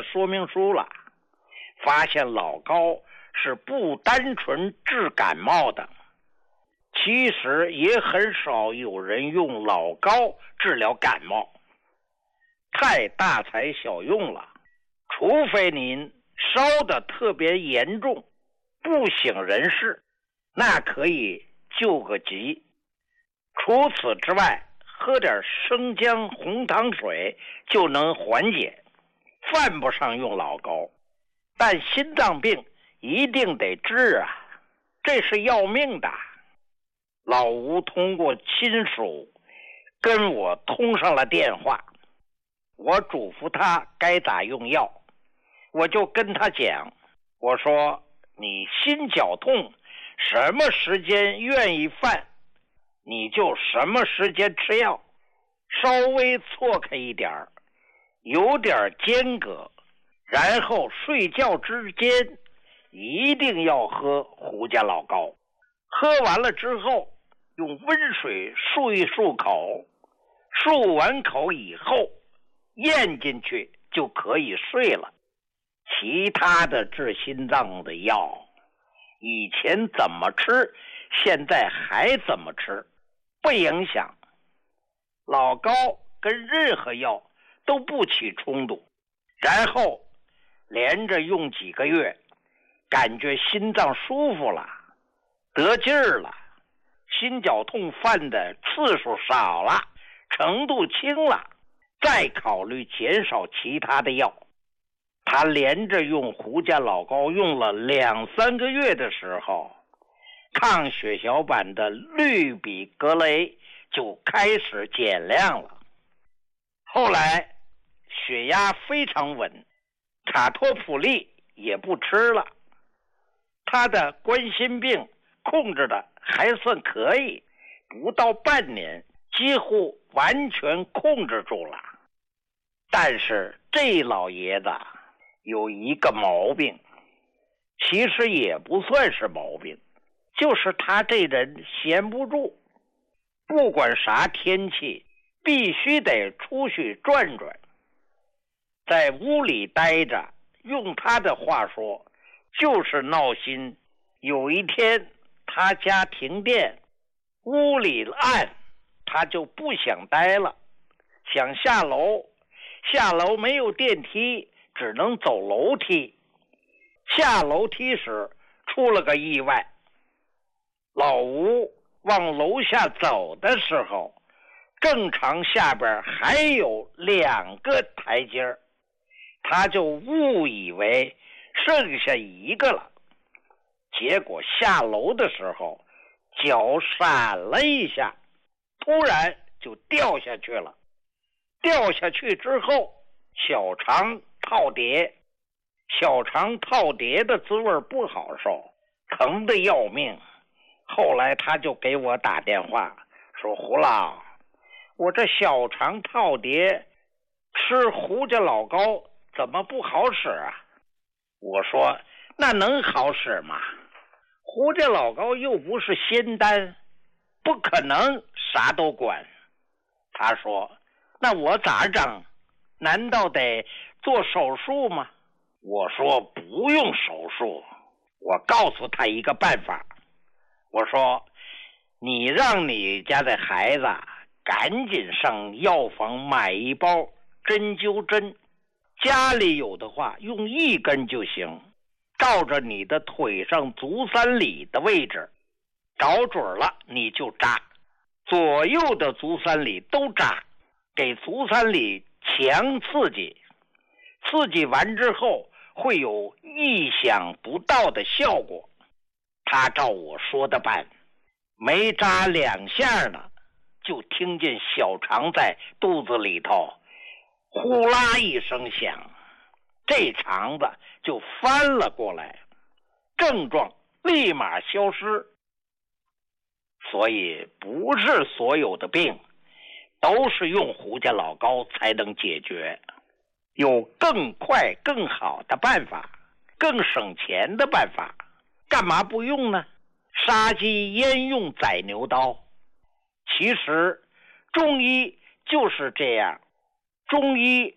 说明书了，发现老高是不单纯治感冒的，其实也很少有人用老高治疗感冒，太大材小用了。除非您烧得特别严重，不省人事，那可以救个急。除此之外，喝点生姜红糖水就能缓解，犯不上用老高。但心脏病一定得治啊，这是要命的。老吴通过亲属跟我通上了电话，我嘱咐他该咋用药，我就跟他讲，我说你心绞痛什么时间愿意犯，你就什么时间吃药，稍微错开一点，有点间隔，然后睡觉之间一定要喝胡家老高，喝完了之后用温水漱一漱口，漱完口以后咽进去就可以睡了。其他的治心脏的药以前怎么吃现在还怎么吃，不影响。老高跟任何药都不起冲突，然后连着用几个月，感觉心脏舒服了，得劲儿了，心绞痛犯的次数少了，程度轻了，再考虑减少其他的药。他连着用胡家老高用了2-3个月的时候，抗血小板的氯吡格雷就开始减量了。后来血压非常稳，卡托普利也不吃了，他的冠心病控制的还算可以，不到半年几乎完全控制住了。但是这老爷子有一个毛病，其实也不算是毛病，就是他这人闲不住，不管啥天气必须得出去转转，在屋里待着，用他的话说就是闹心。有一天他家停电，屋里暗，他就不想待了，想下楼，下楼没有电梯，只能走楼梯。下楼梯时出了个意外，老吴往楼下走的时候，正常下边还有2个台阶，他就误以为剩下1个了，结果下楼的时候脚闪了一下，突然就掉下去了。掉下去之后小肠套叠，小肠套叠的滋味不好受，疼得要命。后来他就给我打电话说，胡老，我这小肠套叠吃胡家老高怎么不好使啊？我说那能好使吗？胡家老高又不是仙丹，不可能啥都管。他说那我咋整？难道得做手术吗？我说不用手术，我告诉他一个办法，我说你让你家的孩子赶紧上药房买一包针灸针，家里有的话用1根就行，照着你的腿上足三里的位置找准了你就扎，左右的足三里都扎，给足三里强刺激，刺激完之后会有意想不到的效果。他照我说的办，没扎2下呢，就听见小肠在肚子里头呼啦一声响，这肠子就翻了过来，症状立马消失。所以不是所有的病都是用胡家老高才能解决，有更快更好的办法，更省钱的办法，干嘛不用呢？杀鸡焉用宰牛刀？其实中医就是这样，中医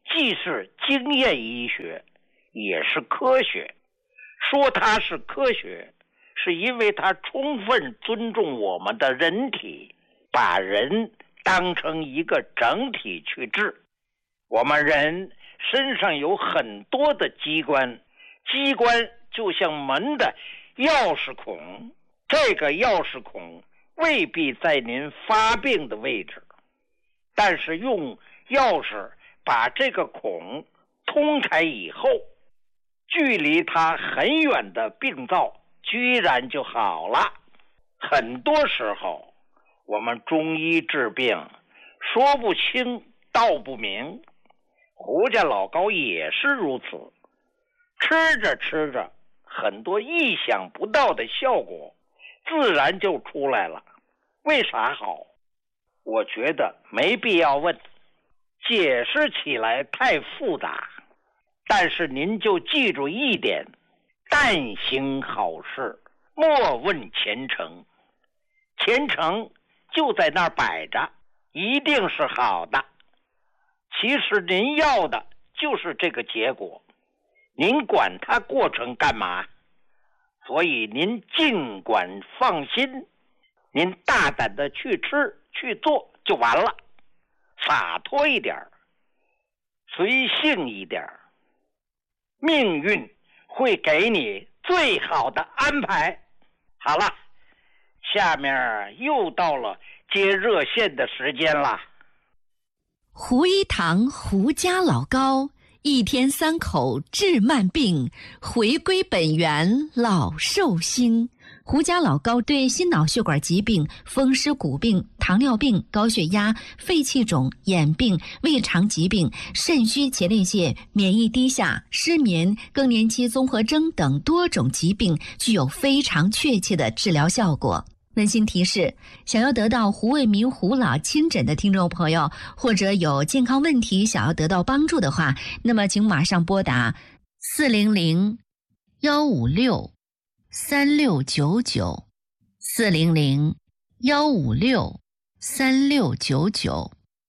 既是经验医学，也是科学。说它是科学，是因为它充分尊重我们的人体，把人当成一个整体去治。我们人身上有很多的机关，机关就像门的钥匙孔，这个钥匙孔未必在您发病的位置，但是用钥匙把这个孔通开以后，距离它很远的病灶居然就好了。很多时候我们中医治病说不清道不明，胡家老高也是如此，吃着吃着很多意想不到的效果自然就出来了。为啥好？我觉得没必要问，解释起来太复杂。但是您就记住一点，但行好事，莫问前程。前程就在那儿摆着，一定是好的。其实您要的就是这个结果，您管它过程干嘛？所以您尽管放心，您大胆的去吃去做就完了，洒脱一点，随性一点，命运会给你最好的安排。好了，下面又到了接热线的时间了。 胡一堂胡家老高，一天3口治慢病，回归本源老寿星。胡家老高对心脑血管疾病、风湿骨病、糖尿病、高血压、肺气肿、眼病、胃肠疾病、肾虚前列腺、免疫低下、失眠、更年期综合征等多种疾病具有非常确切的治疗效果。温馨提示，想要得到胡卫民胡老亲诊的听众朋友，或者有健康问题想要得到帮助的话，那么请马上拨打400-156-3699 400-156-3699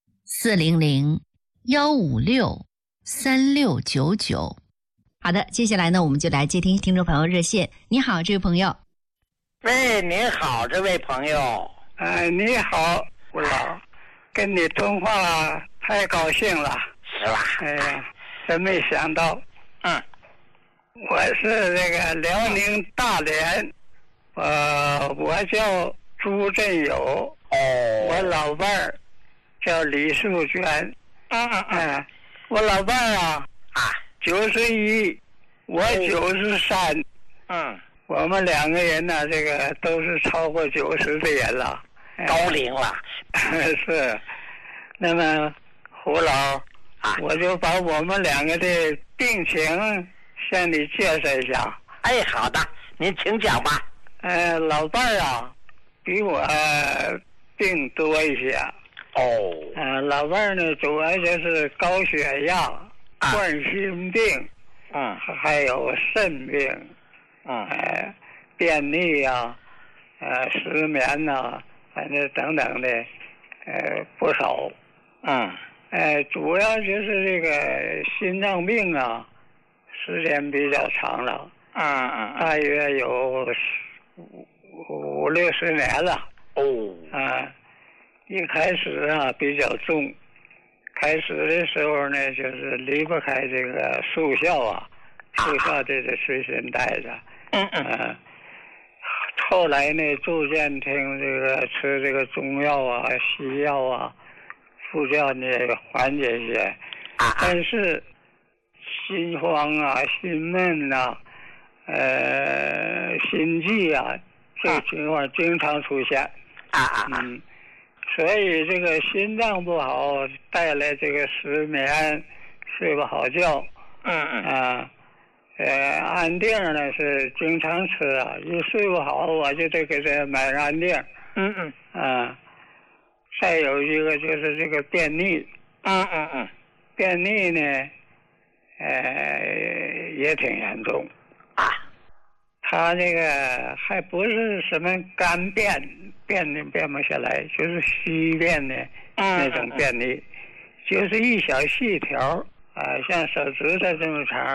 400-156-3699。好的，接下来呢，我们就来接听听众朋友热线。你好，这位朋友。 喂，您好，这位朋友。 你好，吴老，跟你通话太高兴了。 是吧？ 哎呀，真没想到。我是这个辽宁大连，我叫朱振友，我老伴儿叫李淑娟。我老伴儿91，我93。我们2个人呢，这个都是超过90的人了， 高龄了。 是。那么胡老，我就把我们2个的病情向你介绍一下。 哎，好的，您请讲吧。 老伴儿比我病多一些。老伴儿呢，主要就是高血压、冠心病，还有肾病。便秘失眠反正等等的，不少。主要就是这个心脏病时间比较长了。大约有50-60年了。一开始比较重，开始的时候呢，就是离不开这个速效速效这个随身带着。后来呢，逐渐听这个吃这个中药西药副教呢缓解一些，但是心慌心闷心悸这个情况经常出现。所以这个心脏不好带来这个失眠，睡不好觉。安定呢是经常吃一睡不好我就得给他买安定。再有一个就是这个便秘。便秘呢也挺严重。他这个还不是什么干便不下来，就是虚便的那种便秘，就是一小细条像手指头这么长，